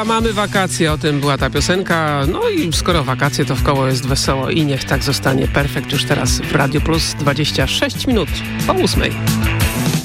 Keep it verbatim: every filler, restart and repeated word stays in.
Hurra, mamy wakacje, o tym była ta piosenka. No i skoro wakacje, to w koło jest wesoło i niech tak zostanie. Perfekt już teraz w Radio Plus, dwadzieścia sześć minut po ósmej.